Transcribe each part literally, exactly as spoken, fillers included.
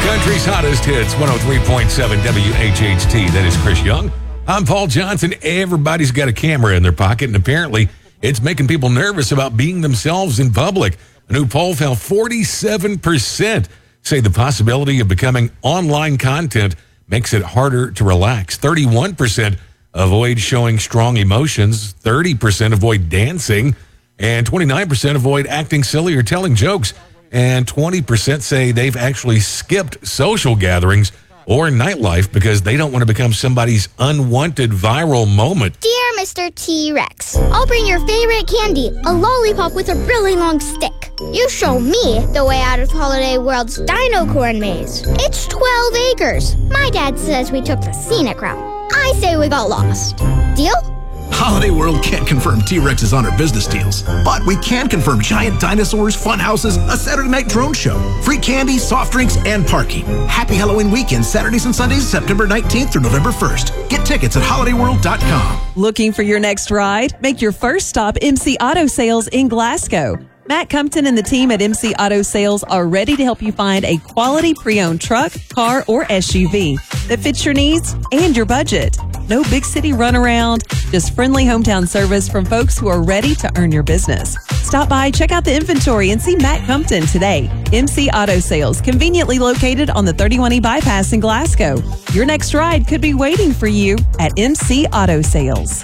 Country's hottest hits, one oh three point seven W H H T. That is Chris Young. I'm Paul Johnson. Everybody's got a camera in their pocket, and apparently it's making people nervous about being themselves in public. A new poll found forty-seven percent say the possibility of becoming online content makes it harder to relax. thirty-one percent avoid showing strong emotions. thirty percent avoid dancing. And twenty-nine percent avoid acting silly or telling jokes. And twenty percent say they've actually skipped social gatherings or nightlife because they don't want to become somebody's unwanted viral moment. Dear Mister T-Rex, I'll bring your favorite candy, a lollipop with a really long stick. You show me the way out of Holiday World's Dino Corn Maze. It's twelve acres. My dad says we took the scenic route. I say we got lost. Deal? Holiday World can't confirm T-Rex's on our business deals, but we can confirm giant dinosaurs, fun houses, a Saturday night drone show, free candy, soft drinks, and parking. Happy Halloween weekend, Saturdays and Sundays, September nineteenth through November first. Get tickets at holiday world dot com. Looking for your next ride? Make your first stop M C Auto Sales in Glasgow. Matt Compton and the team at M C Auto Sales are ready to help you find a quality pre-owned truck, car, or S U V that fits your needs and your budget. No big city runaround, just friendly hometown service from folks who are ready to earn your business. Stop by, check out the inventory, and see Matt Compton today. M C Auto Sales, conveniently located on the thirty-one E bypass in Glasgow. Your next ride could be waiting for you at M C Auto Sales.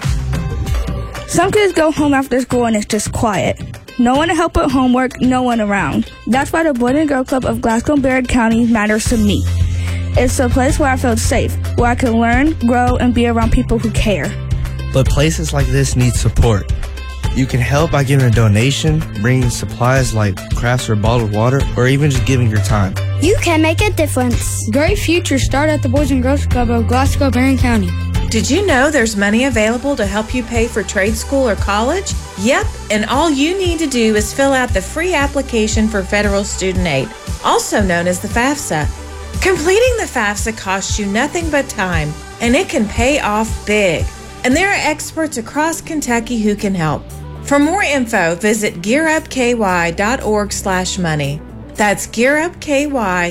Some kids go home after school and it's just quiet. No one to help with homework, no one around. That's why the Boys and Girls Club of Glasgow and Baird County matters to me. It's a place where I feel safe, where I can learn, grow, and be around people who care. But places like this need support. You can help by giving a donation, bringing supplies like crafts or bottled water, or even just giving your time. You can make a difference. Great futures start at the Boys and Girls Club of Glasgow, Baird County. Did you know there's money available to help you pay for trade school or college? Yep, and all you need to do is fill out the free application for federal student aid, also known as the FAFSA. Completing the FAFSA costs you nothing but time, and it can pay off big. And there are experts across Kentucky who can help. For more info, visit gearupky.org slash money. That's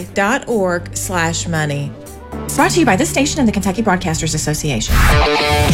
gearupky.org slash money. Brought to you by this station and the Kentucky Broadcasters Association.